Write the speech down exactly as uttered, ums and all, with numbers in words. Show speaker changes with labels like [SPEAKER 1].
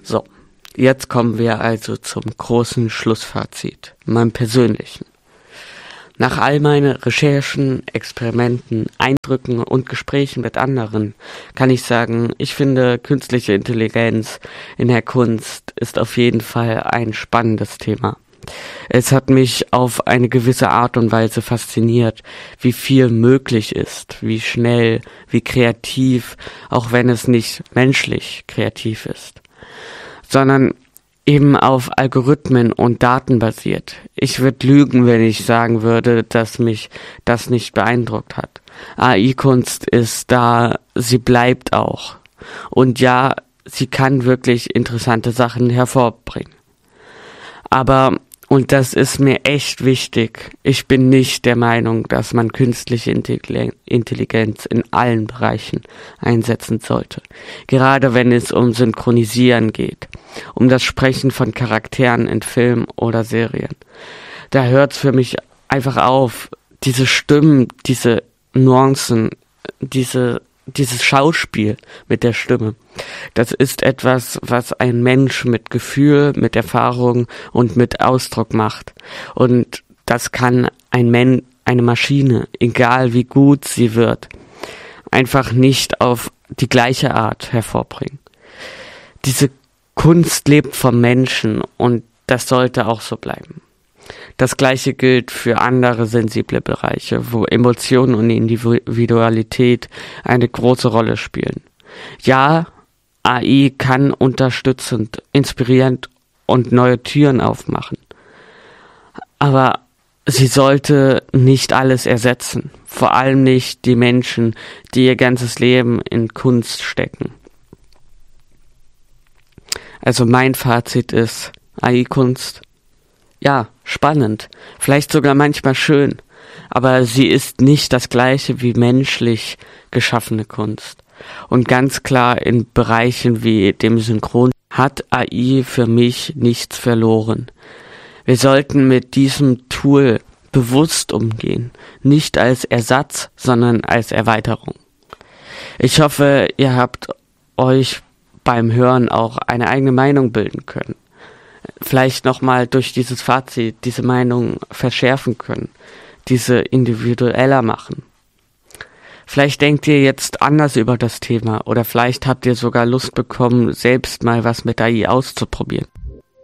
[SPEAKER 1] So, jetzt kommen wir also zum großen Schlussfazit, meinem persönlichen. Nach all meinen Recherchen, Experimenten, Eindrücken und Gesprächen mit anderen kann ich sagen, ich finde, künstliche Intelligenz in der Kunst ist auf jeden Fall ein spannendes Thema. Es hat mich auf eine gewisse Art und Weise fasziniert, wie viel möglich ist, wie schnell, wie kreativ, auch wenn es nicht menschlich kreativ ist, sondern eben auf Algorithmen und Daten basiert. Ich würde lügen, wenn ich sagen würde, dass mich das nicht beeindruckt hat. A I-Kunst ist da, sie bleibt auch. Und ja, sie kann wirklich interessante Sachen hervorbringen. Aber, und das ist mir echt wichtig, ich bin nicht der Meinung, dass man künstliche Intelligenz in allen Bereichen einsetzen sollte. Gerade wenn es um Synchronisieren geht, um das Sprechen von Charakteren in Filmen oder Serien. Da hört es für mich einfach auf, diese Stimmen, diese Nuancen, diese dieses Schauspiel mit der Stimme. Das ist etwas, was ein Mensch mit Gefühl, mit Erfahrung und mit Ausdruck macht. Und das kann ein Men- eine Maschine, egal wie gut sie wird, einfach nicht auf die gleiche Art hervorbringen. Diese Kunst lebt vom Menschen und das sollte auch so bleiben. Das Gleiche gilt für andere sensible Bereiche, wo Emotionen und Individualität eine große Rolle spielen. Ja, A I kann unterstützend, inspirierend und neue Türen aufmachen. Aber sie sollte nicht alles ersetzen. Vor allem nicht die Menschen, die ihr ganzes Leben in Kunst stecken. Also mein Fazit ist, A I-Kunst, ja, spannend, vielleicht sogar manchmal schön, aber sie ist nicht das gleiche wie menschlich geschaffene Kunst. Und ganz klar in Bereichen wie dem Synchron hat A I für mich nichts verloren. Wir sollten mit diesem Tool bewusst umgehen, nicht als Ersatz, sondern als Erweiterung. Ich hoffe, ihr habt euch beim Hören auch eine eigene Meinung bilden können. Vielleicht nochmal durch dieses Fazit diese Meinung verschärfen können, diese individueller machen. Vielleicht denkt ihr jetzt anders über das Thema oder vielleicht habt ihr sogar Lust bekommen, selbst mal was mit A I auszuprobieren.